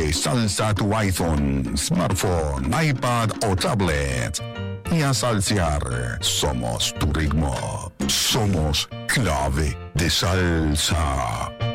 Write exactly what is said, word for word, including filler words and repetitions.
de salsa a tu iPhone, smartphone, iPad o tablet. Y a salsear, somos tu ritmo. Somos Clave de Salsa.